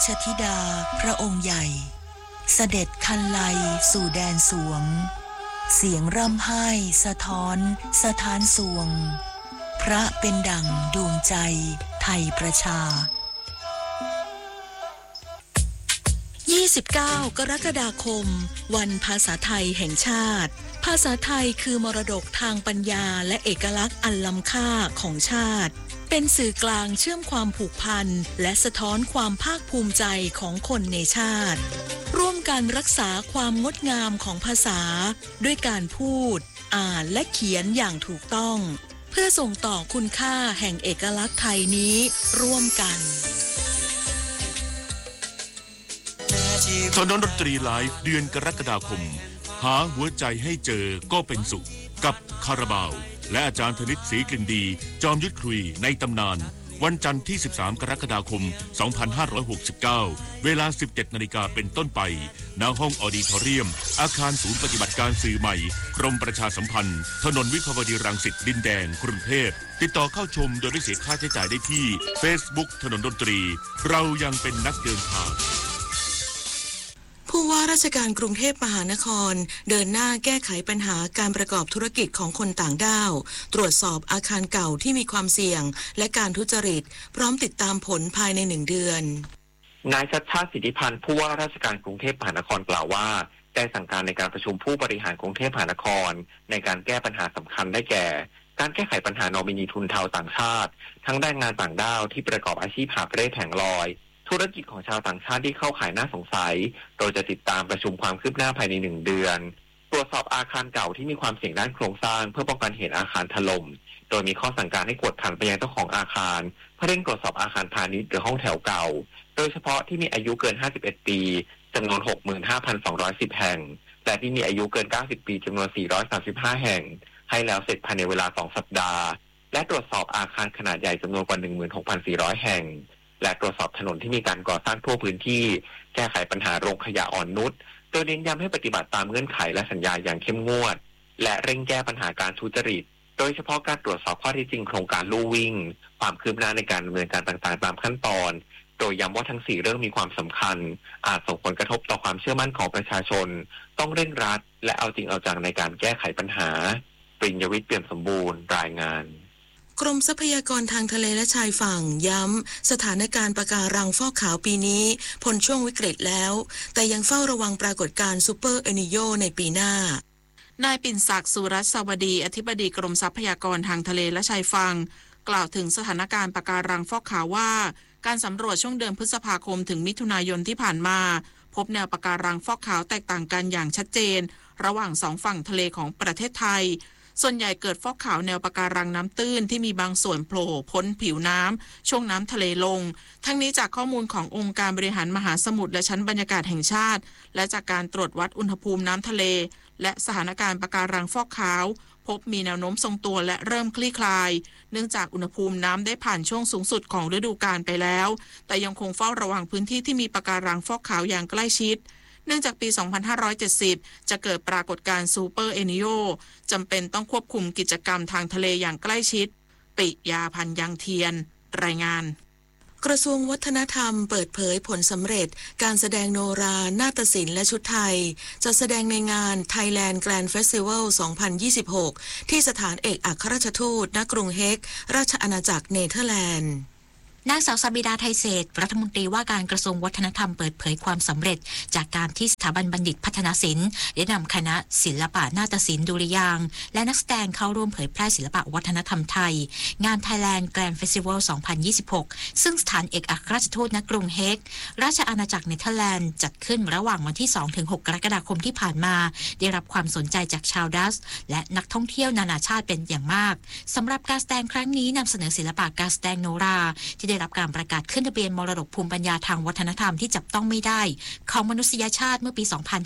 ชธิดาพระองค์ใหญ่เสด็จคันไลสู่แดนสวงเสียงร่ำไห้สะท้อนสถานสวงพระเป็นดั่งดวงใจไทยประชา29 กรกฎาคมวันภาษาไทยแห่งชาติภาษาไทยคือมรดกทางปัญญาและเอกลักษณ์อันล้ำค่าของชาติเป็นสื่อกลางเชื่อมความผูกพันและสะท้อนความภาคภูมิใจของคนในชาติร่วมกันรักษาความงดงามของภาษาด้วยการพูดอ่านและเขียนอย่างถูกต้องเพื่อส่งต่อคุณค่าแห่งเอกลักษณ์ไทยนี้ร่วมกันถนนดนตรีไลฟ์เดือนกรกฎาคมหาหัวใจให้เจอก็เป็นสุขกับคาราบาวและอาจารย์ธนิตศรีกลิ่นดีจอมยุทธคุยในตำนานวันจันทร์ที่13 กรกฎาคม 2569 เวลา 17 นาฬิกาเป็นต้นไปณห้องออดิทอเรียมอาคารศูนย์ปฏิบัติการสื่อใหม่กรมประชาสัมพันธ์ถนนวิภาวดีรังสิตดินแดงกรุงเทพติดต่อเข้าชมโดยไม่เสียค่าใช้จ่ายได้ที่ Facebook ถนนดนตรีเรายังเป็นนักเดินทางผู้ว่าราชการกรุงเทพมหานครเดินหน้าแก้ไขปัญหาการประกอบธุรกิจของคนต่างด้าวตรวจสอบอาคารเก่าที่มีความเสี่ยงและการทุจริตพร้อมติดตามผลภายใน1 เดือนนายชัชชาติสิทธิพันธ์ผู้ว่าราชการกรุงเทพมหานครกล่าวว่าได้สั่งการในการประชุมผู้บริหารกรุงเทพมหานครในการแก้ปัญหาสำคัญได้แก่การแก้ไขปัญหานอมินีทุนเทาต่างชาติทั้งแรงงานต่างด้าวที่ประกอบอาชีพหาบเร่แผงลอยธุรกิจของชาวต่างชาติที่เข้าขายน่าสงสัยโดยจะติดตามประชุมความคืบหน้าภายใน1 เดือนตรวจสอบอาคารเก่าที่มีความเสี่ยงด้านโครงสร้างเพื่อป้องกันเหตุอาคารถล่มโดยมีข้อสั่งการให้กวดขันไปยังเจ้าของอาคารเพื่อเร่งตรวจสอบอาคารพาณิชย์หรือห้องแถวเก่าโดยเฉพาะที่มีอายุเกิน51 ปีจำนวน 65,210 แห่งและที่มีอายุเกิน90 ปีจำนวน435 แห่งให้แล้วเสร็จภายในเวลา2 สัปดาห์และตรวจสอบอาคารขนาดใหญ่จำนวนกว่า 16,400 แห่งและตรวจสอบถนนที่มีการก่อสร้างทั่วพื้นที่แก้ไขปัญหาโรงขยะอ่อนนุชโดยเน้นย้ำให้ปฏิบัติตามเงื่อนไขและสัญญาอย่างเข้มงวดและเร่งแก้ปัญหาการทุจริตโดยเฉพาะการตรวจสอบข้อเท็จจริงโครงการลู่วิ่งความคืบหน้าในการดำเนินการต่างๆตามขั้นตอนโดยย้ำว่าทั้ง4เรื่องมีความสำคัญอาจส่งผลกระทบต่อความเชื่อมั่นของประชาชนต้องเร่งรัดและเอาจริงเอาจังในการแก้ไขปัญหาปริญญวิทย์เปี่ยมสมบูรณ์รายงานกรมทรัพยากรทางทะเลและชายฝั่งย้ำสถานการณ์ปะการังฟอกขาวปีนี้พ้นช่วงวิกฤตแล้วแต่ยังเฝ้าระวังปรากฏการณ์ซูเปอร์เอลนิโญในปีหน้านายปิ่นศักดิ์สุรัสวดีอธิบดีกรมทรัพยากรทางทะเลและชายฝั่งกล่าวถึงสถานการณ์ปะการังฟอกขาวว่าการสำรวจช่วงเดือนพฤษภาคมถึงมิถุนายนที่ผ่านมาพบแนวปะการังฟอกขาวแตกต่างกันอย่างชัดเจนระหว่าง2 ฝั่งทะเลของประเทศไทยส่วนใหญ่เกิดฟอกขาวแนวปะการังน้ำตื้นที่มีบางส่วนโผล่พ้นผิวน้ำช่วงน้ำทะเลลงทั้งนี้จากข้อมูลขององค์การบริหารมหาสมุทรและชั้นบรรยากาศแห่งชาติและจากการตรวจวัดอุณหภูมิน้ำทะเลและสถานการณ์ปะการังฟอกขาวพบมีแนวโน้มทรงตัวและเริ่มคลี่คลายเนื่องจากอุณหภูมิน้ำได้ผ่านช่วงสูงสุดของฤดูกาลไปแล้วแต่ยังคงเฝ้าระวังพื้นที่ที่มีปะการังฟอกขาวอย่างใกล้ชิดเนื่องจากปี 2570 จะเกิดปรากฏการณ์ซูเปอร์เอลนิโญจำเป็นต้องควบคุมกิจกรรมทางทะเลอย่างใกล้ชิดปิยาพันธ์ยังเทียนรายงานกระทรวงวัฒนธรรมเปิดเผยผลสำเร็จการแสดงโนรานาฏศิลป์และชุดไทยจะแสดงในงาน Thailand Grand Festival 2026 ที่สถานเอกอัครราชทูตณกรุงเฮกราชอาณาจักรเนเธอร์แลนด์นางสาวสบิดาไทยเศรษฐ์รัฐมนตรีว่าการกระทรวงวัฒนธรรมเปิดเผยความสำเร็จจากการที่สถาบันบัณฑิตพัฒนศิลป์ได้นำคณะศิลปะนาฏศิลป์ดุริยางค์และนักแสดงเข้าร่วมเผยแพร่ศิลปะวัฒนธรรมไทยงาน Thailand Grand Festival 2026 ซึ่งสถานเอกอัครราชทูตณกรุงเฮกราชอาณาจักรเนเธอร์แลนด์จัดขึ้นระหว่างวันที่ 2-6 กรกฎาคมที่ผ่านมาได้รับความสนใจจากชาวดัตช์และนักท่องเที่ยวนานาชาติเป็นอย่างมากสำหรับการแสดงครั้งนี้นำเสนอศิลปะการแสดงโนราที่ได้รับการประกาศขึ้นทะเบียนมรดกภูมิปัญญาทางวัฒนธรรมที่จับต้องไม่ได้ของมนุษยชาติเมื่อปี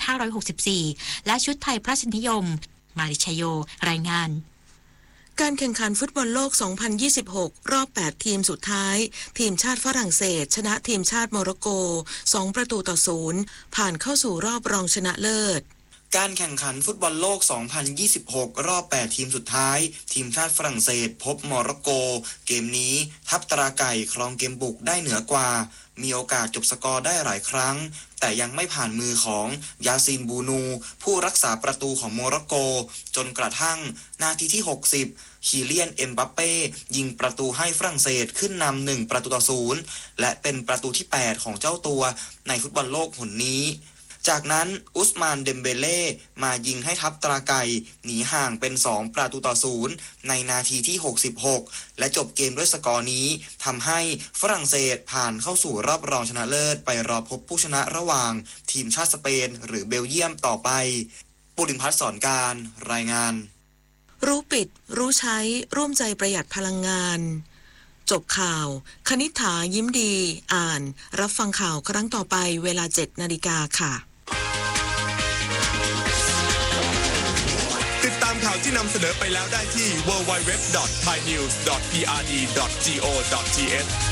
2564 และชุดไทยพระราชนิยมมาริชโยรายงานการแข่งขันฟุตบอลโลก 2026 รอบ 8 ทีมสุดท้ายทีมชาติฝรั่งเศสชนะทีมชาติโมร็อกโก 2-0 ผ่านเข้าสู่รอบรองชนะเลิศการแข่งขันฟุตบอลโลก 2026 รอบ 8 ทีมสุดท้ายทีมชาติฝรั่งเศสพบโมร็อกโกเกมนี้ทัพตราไก่ครองเกมบุกได้เหนือกว่ามีโอกาสจบสกอร์ได้หลายครั้งแต่ยังไม่ผ่านมือของยาซินบูนูผู้รักษาประตูของโมร็อกโกจนกระทั่งนาทีที่ 60 คีเลียนเอ็มบัปเป้ยิงประตูให้ฝรั่งเศสขึ้นนำ1-0และเป็นประตูที่ 8 ของเจ้าตัวในฟุตบอลโลกหนนี้จากนั้นอุสมานเดมเบเล่มายิงให้ทัพตราไก่หนีห่างเป็น2-0ในนาทีที่ 66และจบเกมด้วยสกอร์นี้ทำให้ฝรั่งเศสผ่านเข้าสู่รอบรองชนะเลิศไปรอพบผู้ชนะระหว่างทีมชาติสเปนหรือเบลเยียมต่อไปปุริมพัฒน์สอนการรายงานรู้ปิดรู้ใช้ร่วมใจประหยัดพลังงานจบข่าวคณิษฐายิ้มดีอ่านรับฟังข่าวครั้งต่อไปเวลา 7 นาฬิกาค่ะติดตามข่าวที่นำเสนอไปแล้วได้ที่ www.thainews.prd.go.th